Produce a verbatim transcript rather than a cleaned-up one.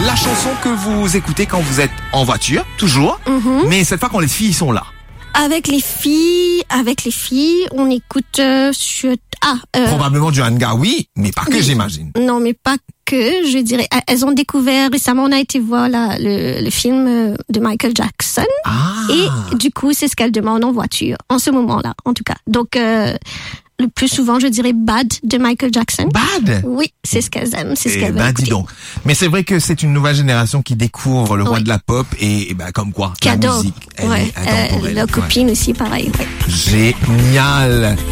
La chanson que vous écoutez quand vous êtes en voiture, toujours, Mm-hmm. mais cette fois quand les filles sont là. Avec les filles, avec les filles, on écoute euh, sur ah euh, Probablement du hanga, oui, mais pas que, oui. j'imagine. Non, mais pas que, je dirais. Elles ont découvert récemment, on a été voir la, le, le film euh, de Michael Jackson. Ah. Et du coup, c'est ce qu'elles demandent en voiture, en ce moment-là, en tout cas. Donc, euh, le plus souvent, je dirais Bad de Michael Jackson. Bad? Oui, c'est ce qu'elles aiment, c'est ce Eh qu'elles veulent ben, écouter. dis donc. Mais c'est vrai que c'est une nouvelle génération qui découvre le roi Oui. de la pop et, et ben, comme quoi, Cadeau. la musique, elle Ouais, est intemporelle. euh, leur Ouais. copine aussi, pareil. Ouais. Génial.